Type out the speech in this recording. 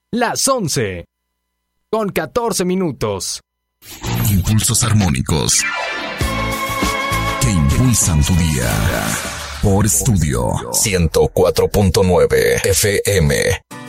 las 11, con 14 minutos. Impulsos armónicos que impulsan tu día. Por Estudio 104.9 FM.